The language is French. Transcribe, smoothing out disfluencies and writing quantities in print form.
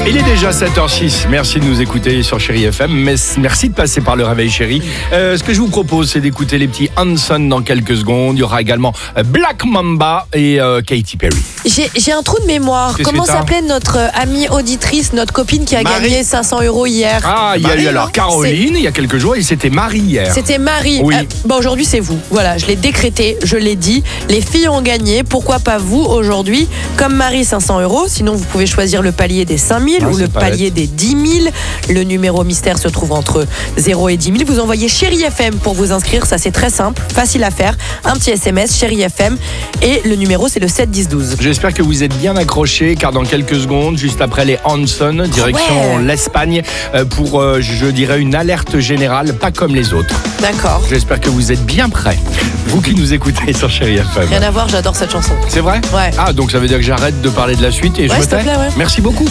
Il est déjà 7h06, merci de nous écouter sur Chérie FM, mais merci de passer par le réveil chéri. Ce que je vous propose, c'est d'écouter les petits Hanson dans quelques secondes. Il y aura également Black Mamba et Katy Perry. J'ai un trou de mémoire. Qu'est-ce Comment que t'as s'appelait notre amie auditrice, notre copine qui a Marie. gagné 500 € hier? Ah, il y a eu alors Caroline, il y a quelques jours, et c'était Marie hier. C'était Marie. Oui. Aujourd'hui, c'est vous. Voilà, je l'ai décrété, je l'ai dit. Les filles ont gagné. Pourquoi pas vous aujourd'hui? Comme Marie, 500 €. Sinon, vous pouvez choisir le palier des 5 000 ou c'est le pas palier des 10 000. Le numéro mystère se trouve entre 0 et 10 000. Vous envoyez Chérie FM pour vous inscrire. Ça, c'est très simple, facile à faire. Un petit SMS, Chérie FM. Et le numéro, c'est le 7 10 12. J'espère que vous êtes bien accrochés, car dans quelques secondes, juste après les Hanson, direction ouais. l'Espagne, pour, je dirais, une alerte générale, pas comme les autres. D'accord. J'espère que vous êtes bien prêts, vous qui nous écoutez sur Chérie FM. Rien à voir, j'adore cette chanson. C'est vrai ? Ouais. Ah, donc ça veut dire que j'arrête de parler de la suite et je Ouais, me s'il te tais ? plaît, ouais. Merci beaucoup.